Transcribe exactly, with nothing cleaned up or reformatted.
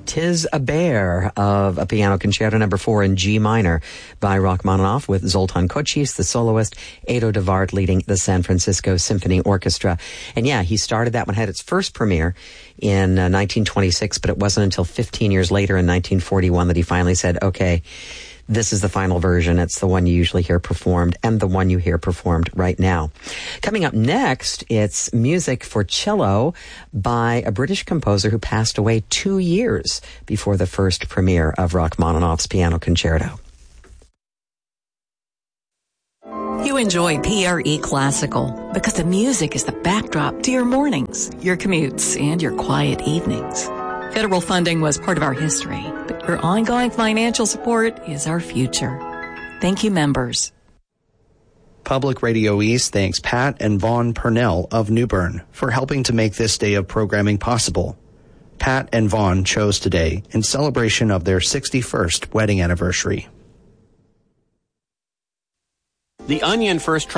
'Tis a Bear of a Piano Concerto number four in G minor by Rachmaninoff with Zoltan Kocsis, the soloist, Edo de Waard leading the San Francisco Symphony Orchestra. And yeah, he started that one, had its first premiere in uh, nineteen twenty-six, but it wasn't until fifteen years later in nineteen forty-one that he finally said, okay, this is the final version. It's the one you usually hear performed and the one you hear performed right now. Coming up next, it's music for cello by a British composer who passed away two years before the first premiere of Rachmaninoff's Piano Concerto. You enjoy P R E Classical because the music is the backdrop to your mornings, your commutes, and your quiet evenings. Federal funding was part of our history, but your ongoing financial support is our future. Thank you, members. Public Radio East thanks Pat and Vaughn Purnell of New Bern for helping to make this day of programming possible. Pat and Vaughn chose today in celebration of their sixty-first wedding anniversary. The Onion first